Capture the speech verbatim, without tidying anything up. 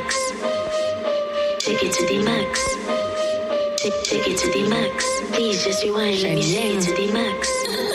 max. Take it to the max. Take, take it to the max. Please just rewind, let me take it to the max.